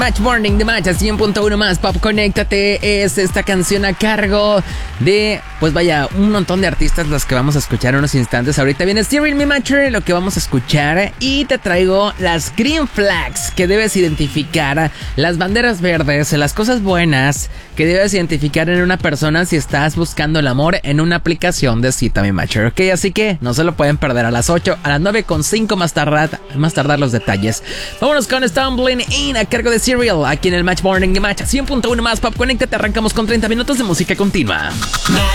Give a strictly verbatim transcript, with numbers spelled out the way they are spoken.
Match Morning de Match a cien punto uno más. Pop, conéctate. Es esta canción a cargo de, pues vaya, un montón de artistas los que vamos a escuchar en unos instantes. Ahorita viene Steering Me Matcher, lo que vamos a escuchar. Y te traigo las green flags que debes identificar, las banderas verdes, las cosas buenas que debes identificar en una persona si estás buscando el amor en una aplicación de cita Me Matcher. Ok, así que no se lo pueden perder. A las ocho, a las nueve con cinco más tardar, más tardar los detalles. Vámonos con Stumbling In a cargo de Serial aquí en el Match Morning de Match cien punto uno más. Pop, conéctate. Arrancamos con treinta minutos de música continua.